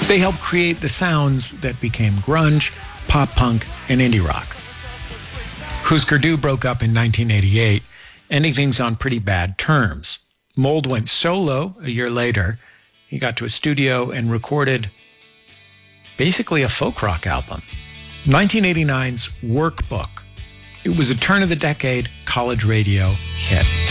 They helped create the sounds that became grunge, pop punk, and indie rock. Husker Du broke up in 1988, ending things on pretty bad terms. Mold went solo a year later. He got to a studio and recorded basically a folk rock album. 1989's Workbook. It was a turn-of-the-decade college radio hit.